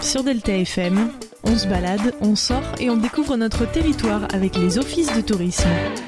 Sur Delta FM, on se balade, on sort et on découvre notre territoire avec les offices de tourisme.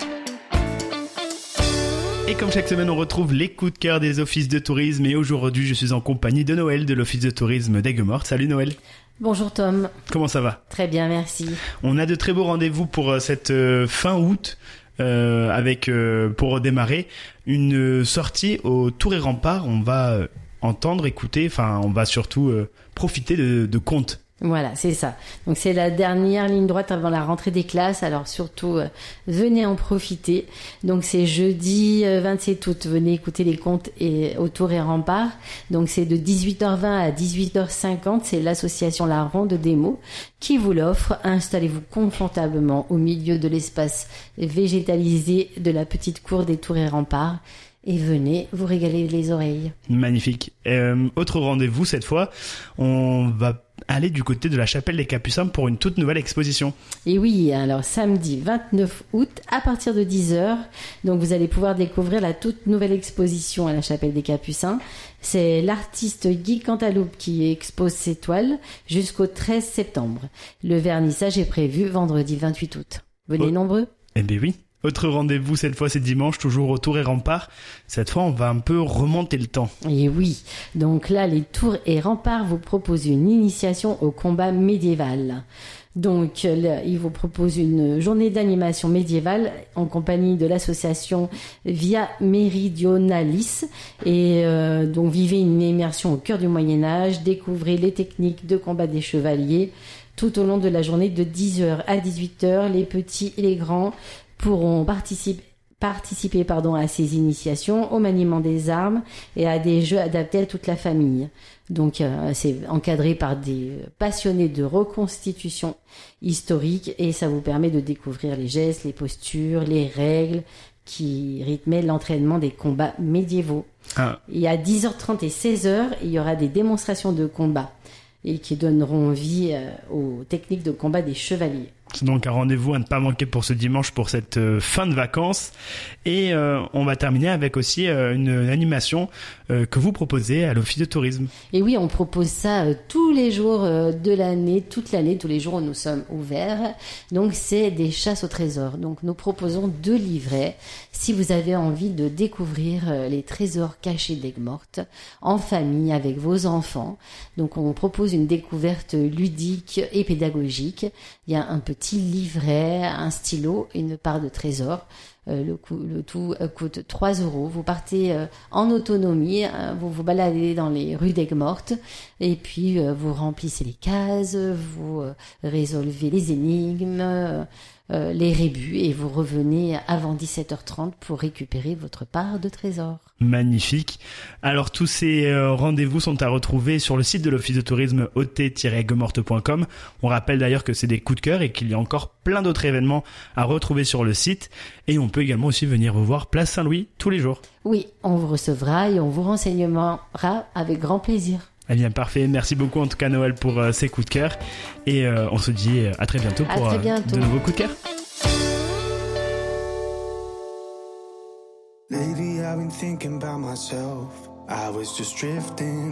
Et comme chaque semaine, on retrouve les coups de cœur des offices de tourisme. Et aujourd'hui, je suis en compagnie de Noël de l'office de tourisme d'Aigues-Mortes. Salut Noël. Bonjour Tom. Comment ça va ? Très bien, merci. On a de très beaux rendez-vous pour cette fin août. Avec pour démarrer une sortie au Tour et Rempart. On va entendre, écouter, on va surtout profiter de contes. Voilà, c'est ça. Donc c'est la dernière ligne droite avant la rentrée des classes. Alors surtout, venez en profiter. Donc c'est jeudi 27 août. Venez écouter les contes au Tour et Rempart. Donc c'est de 18h20 à 18h50. C'est l'association La Ronde des Mots qui vous l'offre. Installez-vous confortablement au milieu de l'espace végétalisé de la petite cour des Tours et Remparts. Et venez vous régaler les oreilles. Magnifique. Autre rendez-vous cette fois, on va aller du côté de la chapelle des Capucins pour une toute nouvelle exposition. Et oui, alors samedi 29 août à partir de 10h, donc vous allez pouvoir découvrir la toute nouvelle exposition à la chapelle des Capucins. C'est l'artiste Guy Cantaloupe qui expose ses toiles jusqu'au 13 septembre. Le vernissage est prévu vendredi 28 août. Venez nombreux. Eh bien oui. Autre rendez-vous, cette fois c'est dimanche, toujours au Tour et Rempart. Cette fois, on va un peu remonter le temps. Et oui, donc là, les Tours et Remparts vous proposent une initiation au combat médiéval. Donc, là, ils vous proposent une journée d'animation médiévale en compagnie de l'association Via Meridionalis. Et donc, vivez une immersion au cœur du Moyen-Âge, découvrez les techniques de combat des chevaliers tout au long de la journée de 10h à 18h. Les petits et les grands pourront participer à ces initiations, au maniement des armes et à des jeux adaptés à toute la famille. Donc c'est encadré par des passionnés de reconstitution historique et ça vous permet de découvrir les gestes, les postures, les règles qui rythmaient l'entraînement des combats médiévaux. Et à 10h30 et 16h, il y aura des démonstrations de combat et qui donneront vie aux techniques de combat des chevaliers. C'est donc un rendez-vous à ne pas manquer pour ce dimanche, pour cette fin de vacances. Et on va terminer avec aussi une animation que vous proposez à l'Office de tourisme. Et oui, on propose ça tous les jours de l'année, toute l'année, tous les jours où nous sommes ouverts. Donc c'est des chasses au trésor. Donc nous proposons 2 livrets. Si vous avez envie de découvrir les trésors cachés d'Aigues-Mortes en famille avec vos enfants. Donc on propose une découverte ludique et pédagogique. Il y a un petit livret, un stylo, une part de trésor. Le tout coûte 3 €. Vous partez en autonomie, vous vous baladez dans les rues d'Aigues-Mortes et puis vous remplissez les cases, vous résolvez les énigmes, les rébus et vous revenez avant 17h30 pour récupérer votre part de trésor. Magnifique. Alors tous ces rendez-vous sont à retrouver sur le site de l'Office de tourisme ot-aiguemortes.com. On rappelle d'ailleurs que c'est des coups de cœur et qu'il y a encore plein d'autres événements à retrouver sur le site. Et on peut également aussi venir vous voir Place Saint-Louis tous les jours. Oui, on vous recevra et on vous renseignera avec grand plaisir. Eh bien parfait, merci beaucoup en tout cas Noël pour ces coups de cœur. Et on se dit à très bientôt pour de nouveaux coups de cœur. Lately I've been thinking about myself. I was just drifting